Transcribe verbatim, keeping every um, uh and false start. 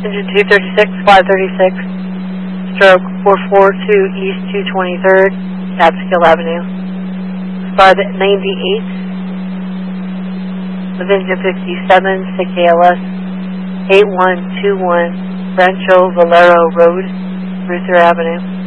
Engine two thirty-six, five thirty-six, stroke four forty-two East two twenty-third, Catskill Avenue. Star ninety-eight, with engine fifty-seven, to K L S, eight one two one, Rancho Valero Road, Ruther Avenue.